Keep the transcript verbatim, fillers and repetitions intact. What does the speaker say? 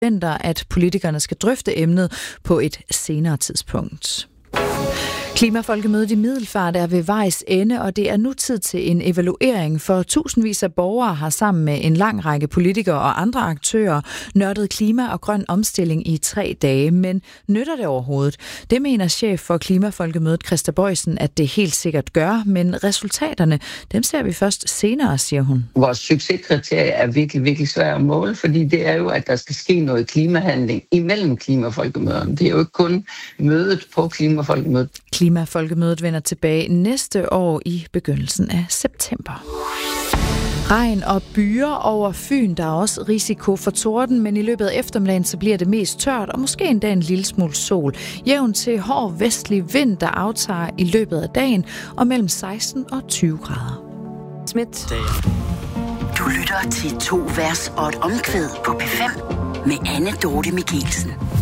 forventer, at politikerne skal drøfte emnet på et senere tidspunkt. Klimafolkemødet i Middelfart er ved vejs ende, og det er nu tid til en evaluering, for tusindvis af borgere har sammen med en lang række politikere og andre aktører nørdet klima og grøn omstilling i tre dage. Men nytter det overhovedet? Det mener chef for Klimafolkemødet, Christa Bøjsen, at det helt sikkert gør, men resultaterne, dem ser vi først senere, siger hun. Vores succeskriterie er virkelig, virkelig svært at måle, fordi det er jo, at der skal ske noget klimahandling imellem klimafolkemøderne. Det er jo ikke kun mødet på Klimafolkemødet. Klimafolkemødet vender tilbage næste år i begyndelsen af september. Regn og byer over Fyn. Der er også risiko for torden, men i løbet af eftermiddagen så bliver det mest tørt, og måske endda en lille smule sol. Jævn til hård vestlig vind, der aftager i løbet af dagen, og mellem seksten og tyve grader. Smidt. Du lytter til to vers og et omkvæd på P fem med Anne Dorte Mikkelsen.